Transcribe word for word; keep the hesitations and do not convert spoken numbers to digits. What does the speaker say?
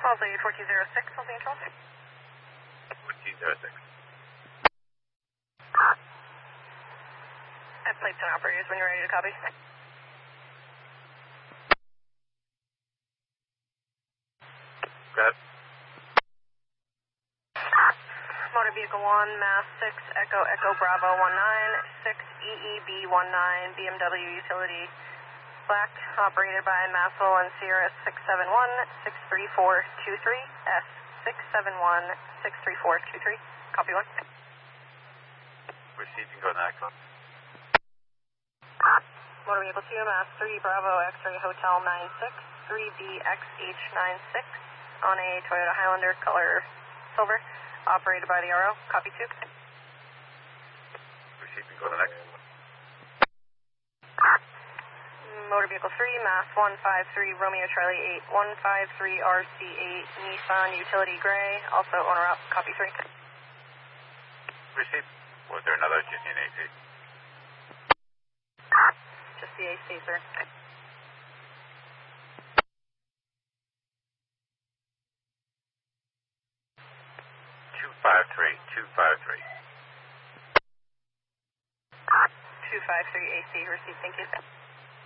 Halsey fourteen oh six, Halsey and Charles. fourteen oh six. At plates and operators when you're ready to copy. Go ahead. Motor vehicle one, Mass six, Echo Echo Bravo one nine, six E E B one nine, B M W utility black, operated by Massel and Sierra six seven one, six three four two three, S six seven one, six three four two three. Copy one. Receiving, go to the next one. Motor vehicle two, Mass three, Bravo X-ray Hotel nine six, three B X H nine six, on a Toyota Highlander, color silver, operated by the R O. Copy two. Receiving, go to the next. Motor vehicle three, Mass one five three, Romeo Charlie eight, one five three R C eight, Nissan utility gray, also owner up. Copy three. Receive. Was there another just in A C? Just the A C, sir. two five three, two five three. two five three A C, received, thank you.